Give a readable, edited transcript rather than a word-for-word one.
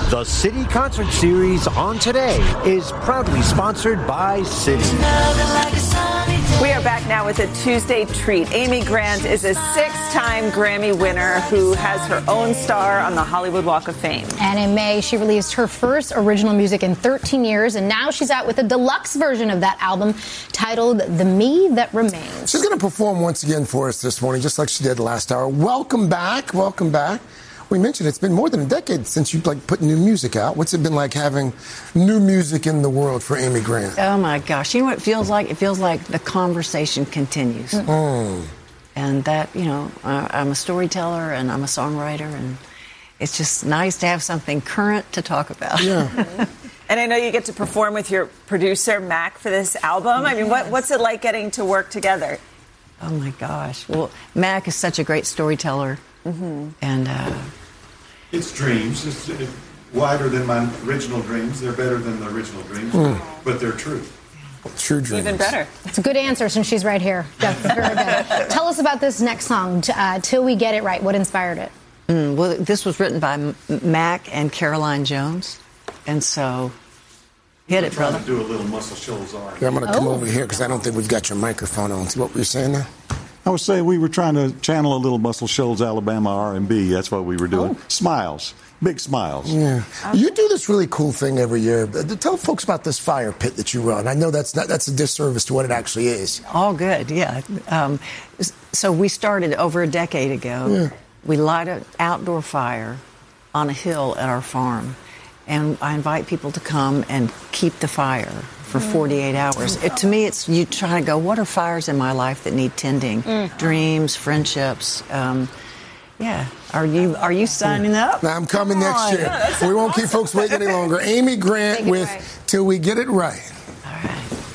The City Concert Series on Today is proudly sponsored by City. We are back now with a Tuesday treat. Amy Grant is a 6-time Grammy winner who has her own star on the Hollywood Walk of Fame. And in May, she released her first original music in 13 years, and now she's out with a deluxe version of that album titled The Me That Remains. She's going to perform once again for us this morning, just like she did last hour. Welcome back. Welcome back. We mentioned it's been more than a decade since you put new music out. What's it been like having new music in the world for Amy Grant? Oh my gosh! You know what it feels like? It feels like the conversation continues, and that I'm a storyteller and I'm a songwriter, and it's just nice to have something current to talk about. Yeah. And I know you get to perform with your producer Mac for this album. I mean, what's it like getting to work together? Oh my gosh! Well, Mac is such a great storyteller. And it's dreams. It's wider than my original dreams. They're better than the original dreams, but they're true. True dreams. Even better. It's a good answer since she's right here. That's very good. Tell us about this next song, Till We Get It Right. What inspired it? Well, this was written by Mac and Caroline Jones, and so hit it, brother. I'm trying to do a little Muscle Shoals R. Yeah, I'm going to come over here because I don't think we've got your microphone on. See what were you saying now? I was saying we were trying to channel a little Muscle Shoals, Alabama R&B. That's what we were doing. Smiles. Big smiles. Yeah. You do this really cool thing every year. Tell folks about this fire pit that you run. I know that's a disservice to what it actually is. All good, yeah. So we started over a decade ago. Yeah. We light an outdoor fire on a hill at our farm. And I invite people to come and keep the fire for 48 hours. To me, it's you try to go, what are fires in my life that need tending? Dreams, friendships. Yeah. Are you signing up? I'm coming next year. We won't keep folks waiting any longer. Amy Grant with Till We Get It Right.